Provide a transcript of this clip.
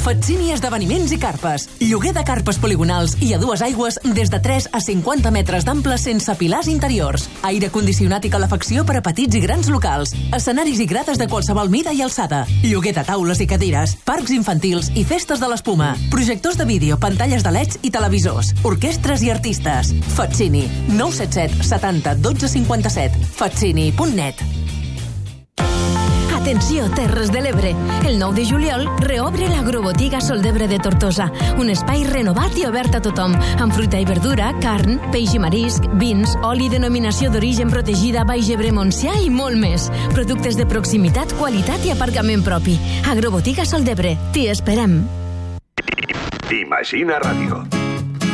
Fatsini Esdeveniments i Carpes. Lloguer de carpes poligonals i a dues aigües des de 3 a 50 metres d'ample sense pilars interiors. Aire condicionat i calefacció per a petits i grans locals. Escenaris i grades de qualsevol mida i alçada. Lloguer de taules i cadires. Parcs infantils i festes de l'espuma. Projectors de vídeo, pantalles de LEDs i televisors. Orquestres i artistes. Fatsini. 977 70 12 57. Fatsini.net. Atenció, Terres de l'Ebre. El 9 de juliol reobre l'Agrobotiga Soldebre de Tortosa, un espai renovat i obert a tothom, amb fruita i verdura, carn, peix i marisc, vins, oli denominació d'origen protegida Baix Ebre Montsià i molt més. Productes de proximitat, qualitat i aparcament propi. Agrobotiga Soldebre. T'hi esperem. Imagina Ràdio.